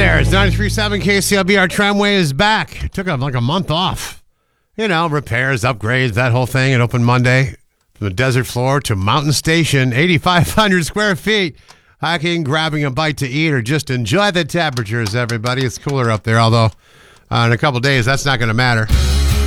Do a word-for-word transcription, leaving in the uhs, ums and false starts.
there. It's ninety-three point seven K C L B. Our tramway is back. It took a, like a month off. You know, repairs, upgrades, that whole thing. It opened Monday from the desert floor to Mountain Station, eighty-five hundred square feet. Hiking, grabbing a bite to eat, or just enjoy the temperatures, everybody. It's cooler up there, although uh, in a couple days, that's not going to matter.